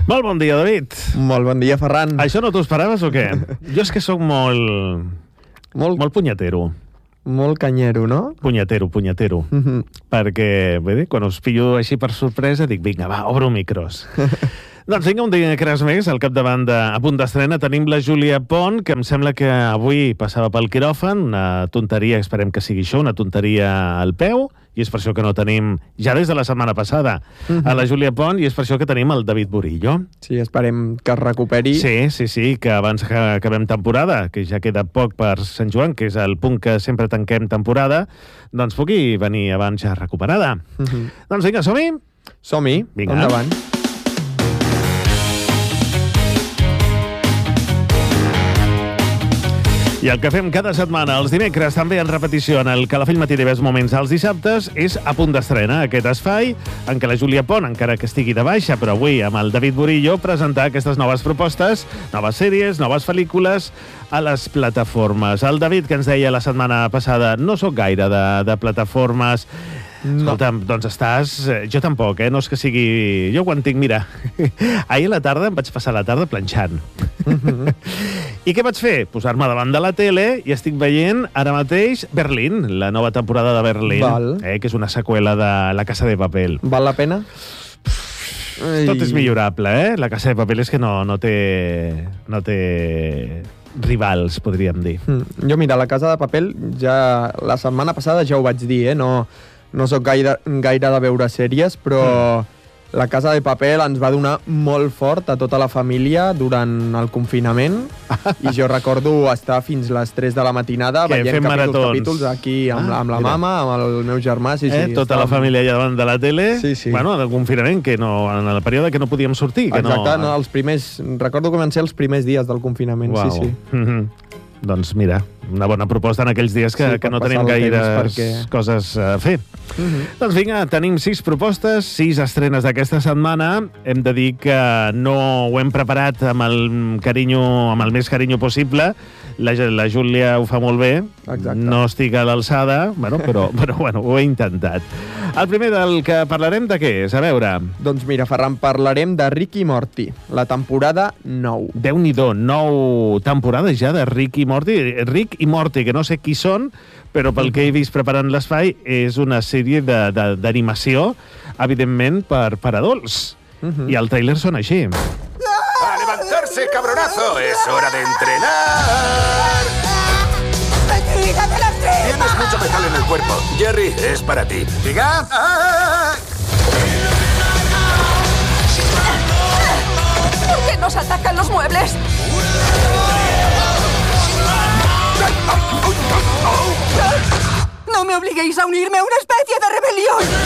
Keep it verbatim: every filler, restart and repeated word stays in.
Molt bon dia, David. Molt bon dia, Ferran. Això no t'ho esperaves o què? Jo és que sóc molt... Molt, Molt punyetero. molt canyero, no? Punyetero, punyetero. Mhm. Perquè, bé, quan us pillo així per sorpresa, dic, vinga, va, obro micros. Doncs vinga, un dimecres més, al capdavant de A Punt d'Estrena, tenim la Júlia Pont, que em sembla que avui passava pel quiròfan, una tonteria, esperem que sigui això, una tonteria al peu, i és per això que no tenim, ja des de la setmana passada, a la Júlia Pont, i és per això que tenim el David Burillo. Sí, esperem que es recuperi. Sí, sí, sí, que abans que acabem temporada, que ja queda poc per Sant Joan, que és el punt que sempre tanquem temporada, doncs pugui venir abans ja recuperada. Mhm. Doncs vinga, som-hi? Som-hi, Vinga. endavant. I el que fem cada setmana, els dimecres, també en repetició en el Calafell Matí Diversos Moments als dissabtes, és A Punt d'Estrena, aquest espai en què la Júlia Pont, encara que estigui de baixa, però avui amb el David Burillo, presentar aquestes noves propostes, noves sèries, noves pel·lícules a les plataformes. El David, que ens deia la setmana passada, no sóc gaire de, de plataformes. No. Escolta'm, doncs estàs... Jo tampoc, eh? No és que sigui... Jo quan tinc, mira, ahir a la tarda em vaig passar la tarda planxant. Mhm. I què vaig fer? Posar-me davant de la tele i estic veient ara mateix Berlín, la nova temporada de Berlín, Val. eh, que és una seqüela de La Casa de Papel. Val la pena? Tot és millorable, eh? La Casa de Papel és que no, no té... no té rivals, podríem dir. Mm. Jo, mira, La Casa de Papel, ja la setmana passada ja ho vaig dir, eh? No, no sóc gaire, gaire de veure sèries, però mm. La Casa de Papel ens va donar molt fort a tota la família durant el confinament i jo recordo estar fins les tres de la matinada Què, veient fent capítols, maratons? capítols aquí amb, Ah, la, amb la mira. mama, amb el meu germà. Sí, Eh? sí, Tota la estàvem- família allà davant de la tele. Sí, sí. Bueno, del confinament, que no, en el període que no podíem sortir. Que Exacte, no... no, els primers... Recordo que van ser els primers dies del confinament, Uau. sí, sí. Mm-hmm. Doncs mira, una bona proposta en aquells dies que, Sí, que per no passar tenim el temps, gaires perquè- coses a fer. Mhm. Doncs vinga, tenim sis propostes, sis estrenes d'aquesta setmana. Hem de dir que no ho hem preparat amb el carinyo, amb el més carinyo possible. La, la Júlia ho fa molt bé. Exacte. No estic a l'alçada, bueno, però, però bueno, ho he intentat. El primer del que parlarem de què és? A veure, Doncs mira, Ferran, parlarem de Rick i Morty, la temporada nou. Déu-n'hi-do, nou temporada ja de Rick i Morty. Rick i Morty, que no sé qui són, però pel que he vist preparant l'espai, és una sèrie de- de- d'animació, evidentment, per, per adults. Mhm. I el tràiler són així. ¡A levantarse, cabronazo! ¡Es hora de entrenar! ¡Retírate la tripa! Tienes mucho metal en el cuerpo. Jerry, es para ti. ¿Diga? ¡Ah! ¿Por qué nos atacan los muebles? No me obliguéis a unirme a una especie de rebelión.